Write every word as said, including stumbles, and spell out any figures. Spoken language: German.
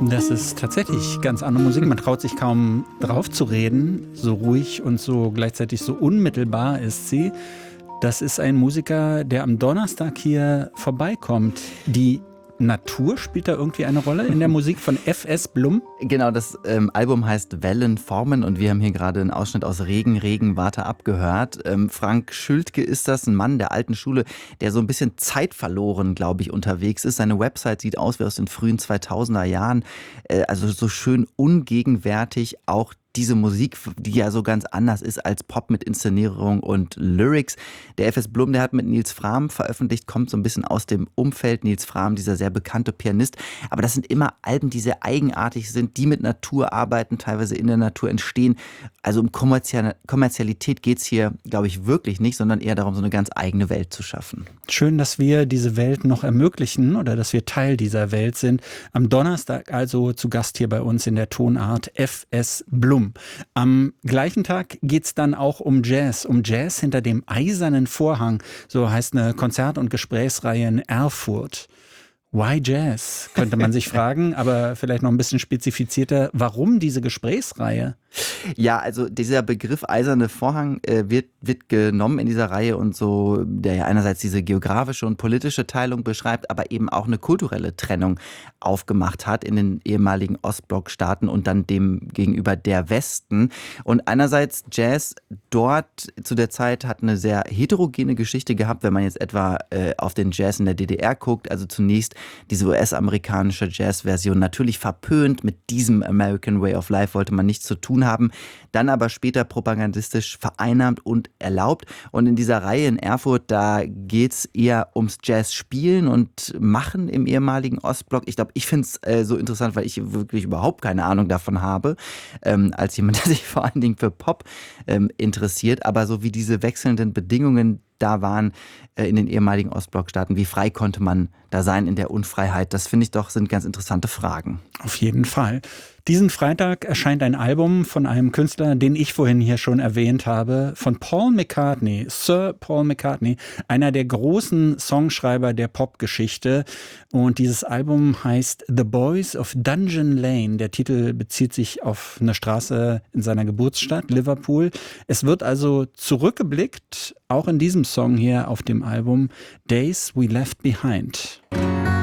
Das ist tatsächlich ganz andere Musik. Man traut sich kaum drauf zu reden. So ruhig und so gleichzeitig so unmittelbar ist sie. Das ist ein Musiker, der am Donnerstag hier vorbeikommt. Die Natur spielt da irgendwie eine Rolle in der Musik von F S Blum? Genau, das ähm, Album heißt Wellenformen und wir haben hier gerade einen Ausschnitt aus Regen, Regen, Warte ab gehört. Ähm, Frank Schültke ist das, ein Mann der alten Schule, der so ein bisschen zeitverloren, glaube ich, unterwegs ist. Seine Website sieht aus wie aus den frühen zweitausender Jahren, äh, also so schön ungegenwärtig, auch diese Musik, die ja so ganz anders ist als Pop mit Inszenierung und Lyrics. Der F S Blum, der hat mit Nils Frahm veröffentlicht, kommt so ein bisschen aus dem Umfeld. Nils Frahm, dieser sehr bekannte Pianist. Aber das sind immer Alben, die sehr eigenartig sind, die mit Natur arbeiten, teilweise in der Natur entstehen. Also um Kommerzial- Kommerzialität geht es hier, glaube ich, wirklich nicht, sondern eher darum, so eine ganz eigene Welt zu schaffen. Schön, dass wir diese Welt noch ermöglichen oder dass wir Teil dieser Welt sind. Am Donnerstag also zu Gast hier bei uns in der Tonart F S Blum. Am gleichen Tag geht es dann auch um Jazz, um Jazz hinter dem eisernen Vorhang, so heißt eine Konzert- und Gesprächsreihe in Erfurt. Why Jazz, könnte man sich fragen, aber vielleicht noch ein bisschen spezifizierter, warum diese Gesprächsreihe? Ja, also dieser Begriff eiserne Vorhang äh, wird, wird genommen in dieser Reihe und so, der ja einerseits diese geografische und politische Teilung beschreibt, aber eben auch eine kulturelle Trennung aufgemacht hat in den ehemaligen Ostblockstaaten und dann dem gegenüber der Westen. Und einerseits Jazz dort zu der Zeit hat eine sehr heterogene Geschichte gehabt, wenn man jetzt etwa äh, auf den Jazz in der D D R guckt, also zunächst diese U S-amerikanische Jazz-Version, natürlich verpönt, mit diesem American Way of Life wollte man nichts zu tun haben, dann aber später propagandistisch vereinnahmt und erlaubt. Und in dieser Reihe in Erfurt, da geht es eher ums Jazz-Spielen und Machen im ehemaligen Ostblock. Ich glaube, ich finde es äh, so interessant, weil ich wirklich überhaupt keine Ahnung davon habe, ähm, als jemand, der sich vor allen Dingen für Pop ähm, interessiert. Aber so wie diese wechselnden Bedingungen da waren äh, in den ehemaligen Ostblockstaaten, wie frei konnte man da sein in der Unfreiheit? Das finde ich doch sind ganz interessante Fragen. Auf jeden Fall. Diesen Freitag erscheint ein Album von einem Künstler, den ich vorhin hier schon erwähnt habe, von Paul McCartney, Sir Paul McCartney, einer der großen Songschreiber der Popgeschichte. Und dieses Album heißt The Boys of Dungeon Lane. Der Titel bezieht sich auf eine Straße in seiner Geburtsstadt, Liverpool. Es wird also zurückgeblickt, auch in diesem Song hier auf dem Album Days We Left Behind.